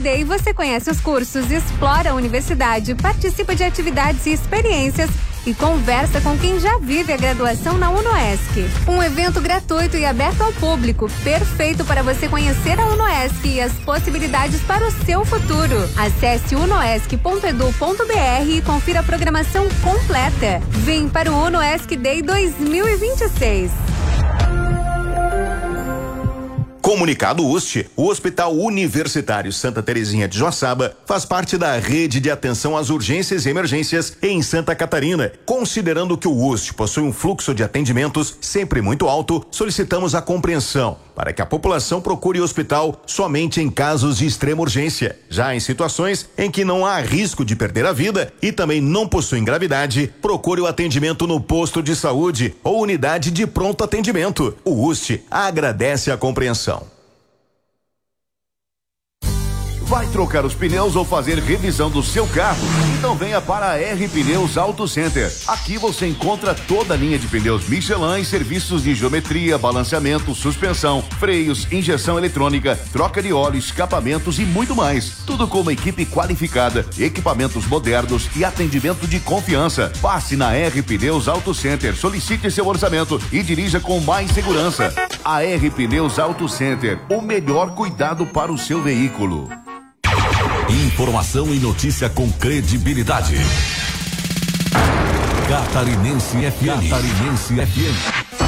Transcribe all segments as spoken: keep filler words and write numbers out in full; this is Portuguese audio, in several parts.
Day você conhece os cursos, explora a universidade, participa de atividades e experiências e conversa com quem já vive a graduação na UnoESC. Um evento gratuito e aberto ao público, perfeito para você conhecer a UnoESC e as possibilidades para o seu futuro. Acesse unoesc ponto edu ponto br e confira a programação completa. Vem para o UnoESC Day dois mil e vinte e seis. Comunicado U S T, o Hospital Universitário Santa Terezinha de Joaçaba faz parte da rede de atenção às urgências e emergências em Santa Catarina. Considerando que o U S T possui um fluxo de atendimentos sempre muito alto, solicitamos a compreensão para que a população procure o hospital somente em casos de extrema urgência. Já em situações em que não há risco de perder a vida e também não possuem gravidade, procure o atendimento no posto de saúde ou unidade de pronto atendimento. O U S T agradece a compreensão. Vai trocar os pneus ou fazer revisão do seu carro? Então venha para a R Pneus Auto Center. Aqui você encontra toda a linha de pneus Michelin e serviços de geometria, balanceamento, suspensão, freios, injeção eletrônica, troca de óleo, escapamentos e muito mais. Tudo com uma equipe qualificada, equipamentos modernos e atendimento de confiança. Passe na R Pneus Auto Center, solicite seu orçamento e dirija com mais segurança. A R Pneus Auto Center, o melhor cuidado para o seu veículo. Informação e notícia com credibilidade. Catarinense F M. Catarinense F M.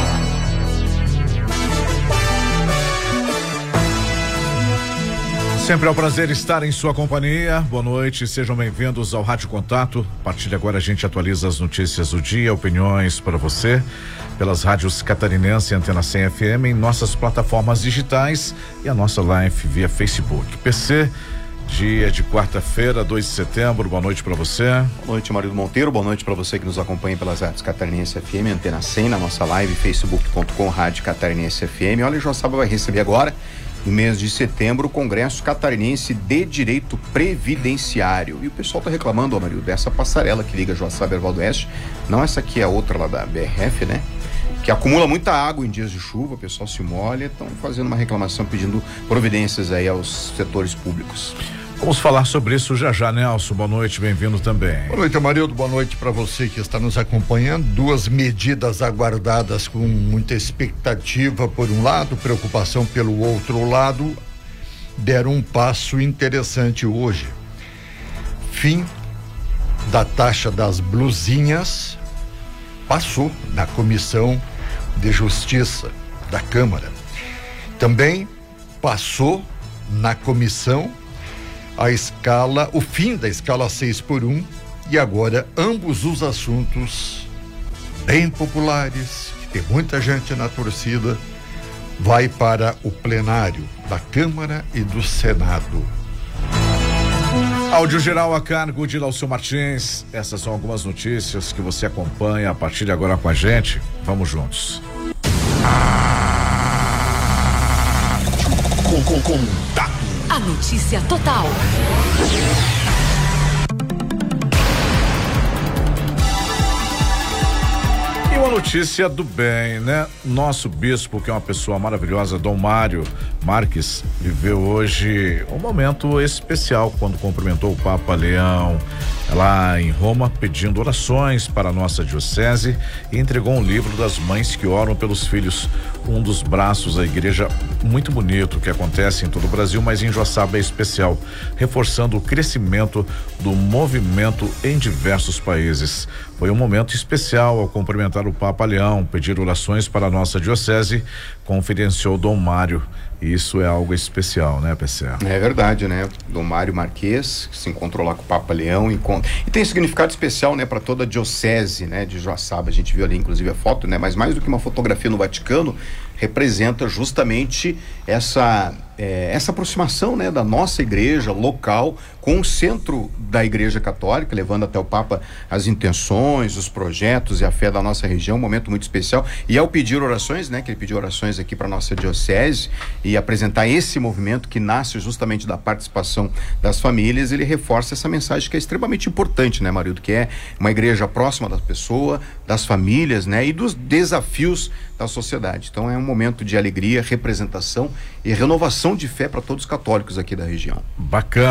Sempre é um prazer estar em sua companhia. Boa noite, sejam bem-vindos ao Rádio Contato. A partir de agora a gente atualiza as notícias do dia, opiniões para você, pelas rádios Catarinense e Antena cem F M, em nossas plataformas digitais e a nossa live via Facebook. P C, dia de quarta-feira, dois de setembro, boa noite para você. Boa noite, Marido Monteiro, boa noite para você que nos acompanha pelas rádios Catarinense F M, Antena cem, na nossa live, facebook ponto com, Rádio Catarinense F M. Olha, o Joaçaba vai receber agora, no mês de setembro, o Congresso Catarinense de Direito Previdenciário. E o pessoal tá reclamando, ó, Marido, dessa passarela que liga Joaçaba e Erval do Oeste, não essa aqui é a outra lá da B R F, né? Que acumula muita água em dias de chuva, o pessoal se molha, estão fazendo uma reclamação, pedindo providências aí aos setores públicos. Vamos falar sobre isso já já, Nelson. Boa noite, bem-vindo também. Boa noite, Amarildo. Boa noite para você que está nos acompanhando. Duas medidas aguardadas com muita expectativa por um lado, preocupação pelo outro lado, deram um passo interessante hoje. Fim da taxa das blusinhas passou na Comissão de Justiça da Câmara. Também passou na comissão a escala, o fim da escala seis por um, e agora ambos os assuntos bem populares, que tem muita gente na torcida, vai para o plenário da Câmara e do Senado. Áudio geral a cargo de Laucio Martins. Essas são algumas notícias que você acompanha a partir de agora com a gente. Vamos juntos. Com, com, contato. A notícia total. E uma notícia do bem, né? Nosso bispo, que é uma pessoa maravilhosa, Dom Mário Marques, viveu hoje um momento especial quando cumprimentou o Papa Leão lá em Roma, pedindo orações para a nossa diocese, e entregou um livro das mães que oram pelos filhos, um dos braços da igreja, muito bonito, que acontece em todo o Brasil, mas em Joaçaba é especial, reforçando o crescimento do movimento em diversos países. Foi um momento especial ao cumprimentar o Papa Leão, pedir orações para a nossa diocese, confidenciou Dom Mário. Isso é algo especial, né, P C? É verdade, né? Dom Mário Marques, que se encontrou lá com o Papa Leão, e, com... e tem significado especial, né, para toda a diocese, né, de Joaçaba. A gente viu ali, inclusive, a foto, né? Mas mais do que uma fotografia no Vaticano, representa justamente essa é, essa aproximação, né, da nossa igreja local com o centro da Igreja Católica, levando até o Papa as intenções, os projetos e a fé da nossa região, um momento muito especial. E ao pedir orações, né, que ele pediu orações aqui para nossa diocese e apresentar esse movimento que nasce justamente da participação das famílias, ele reforça essa mensagem que é extremamente importante, né, Marildo, que é uma igreja próxima da pessoa, das famílias, né, e dos desafios da sociedade. Então é um momento de alegria, representação e renovação de fé para todos os católicos aqui da região. Bacana.